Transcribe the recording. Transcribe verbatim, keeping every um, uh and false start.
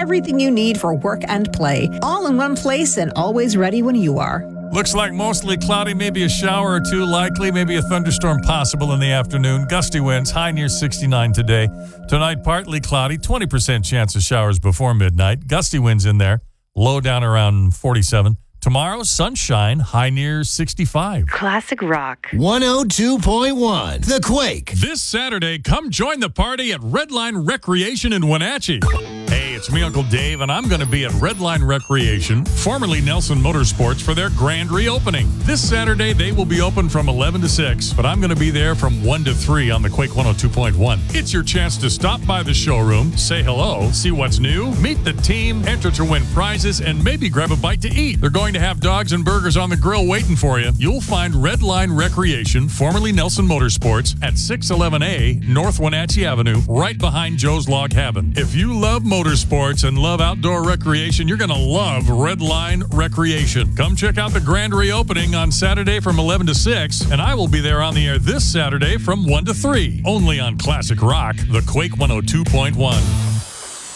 everything you need for work and play, all in one place and always ready when you are. Looks like mostly cloudy, maybe a shower or two likely, maybe a thunderstorm possible in the afternoon. Gusty winds, high near sixty-nine today. Tonight, partly cloudy, twenty percent chance of showers before midnight. Gusty winds in there, low down around forty-seven. Tomorrow, sunshine, high near sixty-five. Classic Rock. one oh two point one, The Quake. This Saturday, come join the party at Redline Recreation in Wenatchee. Hey, it's me, Uncle Dave, and I'm going to be at Redline Recreation, formerly Nelson Motorsports, for their grand reopening. This Saturday, they will be open from eleven to six, but I'm going to be there from one to three on the Quake one oh two point one. It's your chance to stop by the showroom, say hello, see what's new, meet the team, enter to win prizes, and maybe grab a bite to eat. They're going to have dogs and burgers on the grill waiting for you. You'll find Redline Recreation, formerly Nelson Motorsports, at six eleven A North Wenatchee Avenue, right behind Joe's Log Cabin. If you love motorsports and love outdoor recreation, you're going to love Redline Recreation. Come check out the grand reopening on Saturday from eleven to six, and I will be there on the air this Saturday from one to three, only on Classic Rock, the Quake one oh two point one.